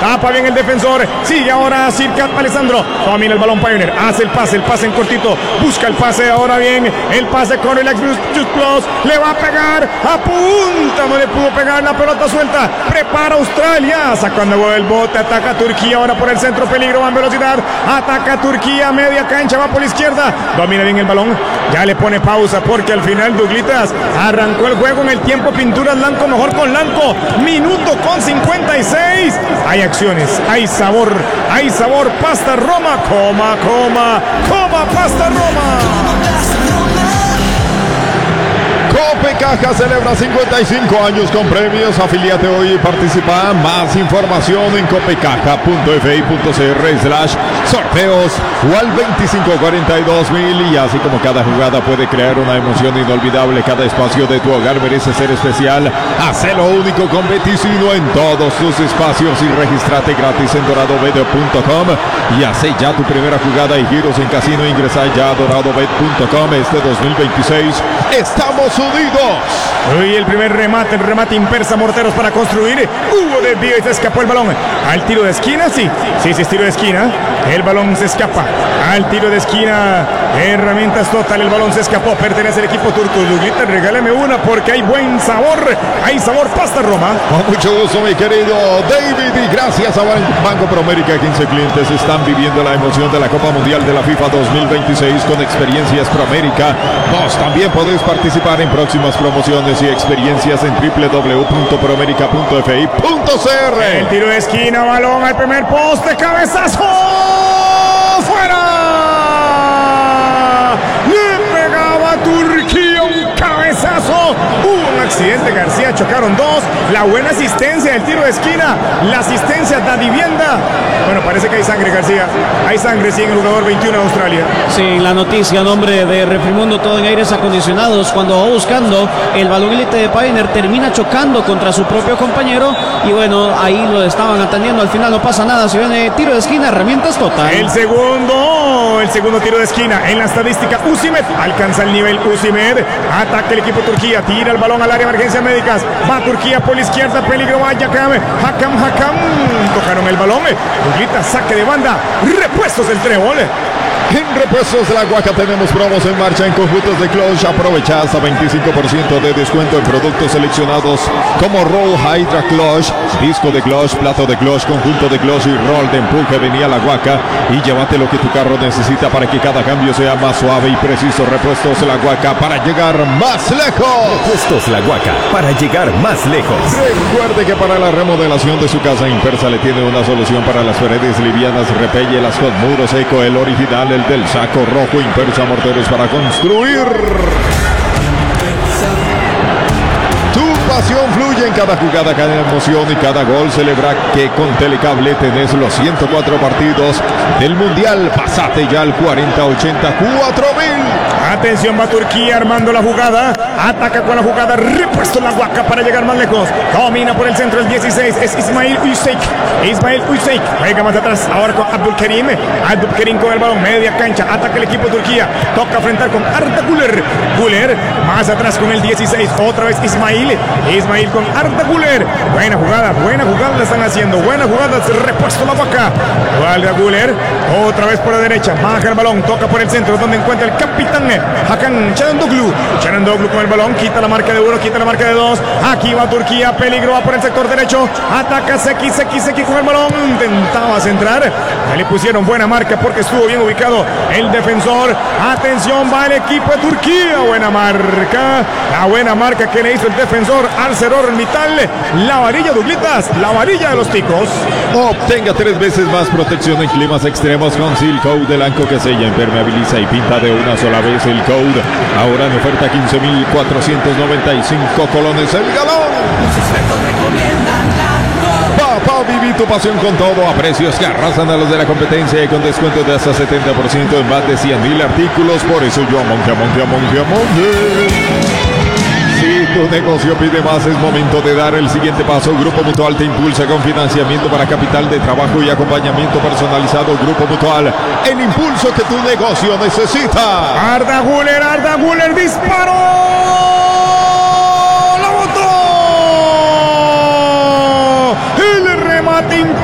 Tapa bien el defensor. Sigue ahora Sirkat Alessandro. Domina el balón Pioneer. Hace el pase en cortito. Busca el pase ahora bien. El pase con el Just Plus. Le va a pegar. Apunta. No le pudo pegar. La pelota suelta. Prepara Australia. Sacando el bote. Ataca Turquía ahora por el centro. Peligro. Va en velocidad. Ataca Turquía. Media cancha. Va por la izquierda. Domina bien el balón. Ya le pone pausa porque al final Douglas arrancó el juego en el tiempo. Pinturas Lanco. Mejor con Lanco. Minuto con 56. Hay acciones. Hay sabor. Hay sabor. Pasta Roma. Coma Pasta Roma. Copecaja celebra 55 años con premios. Afíliate hoy y participa. Más información en copecaja.fi.cr/sorteos o al 2542.000. Y así como cada jugada puede crear una emoción inolvidable, cada espacio de tu hogar merece ser especial. Hacelo único con Beticino en todos tus espacios y regístrate gratis en doradobet.com y hace ya tu primera jugada y giros en casino. Ingresa ya a doradobet.com. Este 2026 estamos unidos. Y el primer remate, el remate impersa Morteros para construir. Hubo desvío y se escapó el balón. Al tiro de esquina, sí es tiro de esquina. El balón se escapa. Al tiro de esquina, herramientas total. El balón se escapó. Pertenece al equipo turco. Douglas, regálame una porque hay buen sabor. Hay sabor Pasta Roma. Con mucho gusto, mi querido David. Y gracias a Banco Promérica, 15 clientes están viviendo la emoción de la Copa Mundial de la FIFA 2026 con experiencias Promérica. Vos también podés participar en próximas promociones y experiencias en www.promerica.fi.cr. El tiro de esquina, balón al primer poste, cabezazo. ¡Fuera! Le pegaba Turquía un cabezazo. Hubo un accidente, García, chocaron dos. La buena asistencia del tiro de esquina. La asistencia da vivienda. Bueno, parece que hay sangre, García. Hay sangre, sí, en el jugador 21 de Australia. Sí, la noticia, nombre de Refrimundo, todo en aires acondicionados. Cuando va buscando el balón élite de Pioneer, termina chocando contra su propio compañero. Y bueno, ahí lo estaban atendiendo. Al final no pasa nada. Se viene tiro de esquina, herramientas total. El segundo tiro de esquina en la estadística. Usimed alcanza el nivel. Usimed ataca el equipo Turquía. Tira el balón al área de emergencias médicas. Va Turquía por la izquierda. Peligro. Va Hakam. Tocaron el balón. Douglas, saque de banda. Repuestos del Trébol. En Repuestos de la Guaca tenemos promos en marcha en conjuntos de Cloche. Aprovecha hasta 25% de descuento en productos seleccionados como Roll Hydra Cloche, disco de Cloche, plato de Cloche, conjunto de Cloche y roll de empuje. Venía la Guaca y llévate lo que tu carro necesita para que cada cambio sea más suave y preciso. Repuestos de la Guaca para llegar más lejos. Repuestos La Guaca para llegar más lejos. Recuerde que para la remodelación de su casa, Impersa le tiene una solución para las paredes livianas. Repéllelas con muro seco, el original, el del saco rojo. Impersa Morteros para construir. Tu pasión fluye en cada jugada, cada emoción y cada gol. Celebra que con Telecable tenés los 104 partidos del Mundial. Pasate ya al 4084.000. Atención, va Turquía armando la jugada. Ataca con la jugada. Repuesto La Guaca para llegar más lejos. Domina por el centro el 16. Es Ismail Uysek. Juega más atrás. Ahora con Abdul Kerim con el balón. Media cancha. Ataca el equipo Turquía. Toca enfrentar con Arda Güler. Más atrás con el 16. Otra vez Ismail con Arda Güler. Buena jugada la están haciendo. Buena jugada. Repuesto La Guaca. Arda Güler. Otra vez por la derecha. Baja el balón. Toca por el centro donde encuentra el capitán Hakan Çalhanoğlu con el balón, quita la marca de 1, quita la marca de 2. Aquí va Turquía, peligro, va por el sector derecho. Ataca Seki con el balón. Intentaba centrar. Ya le pusieron buena marca porque estuvo bien ubicado el defensor. Atención, va el equipo de Turquía. Buena marca. La buena marca que le hizo el defensor ArcelorMittal. La varilla Douglas, la varilla de los ticos. Obtenga 3 veces más protección en climas extremos con Seal Coat de Lanco, que sella, impermeabiliza y pinta de una sola vez. El Code ahora en oferta 15.495 colones el galón. Papá, viví tu pasión con todo a precios que arrasan a los de la competencia y con descuento de hasta 70% en más de 100.000 artículos. Por eso yo monte. Si tu negocio pide más, es momento de dar el siguiente paso. Grupo Mutual te impulsa con financiamiento para capital de trabajo y acompañamiento personalizado. Grupo Mutual, el impulso que tu negocio necesita. Arda Güler disparó. La botó. El remate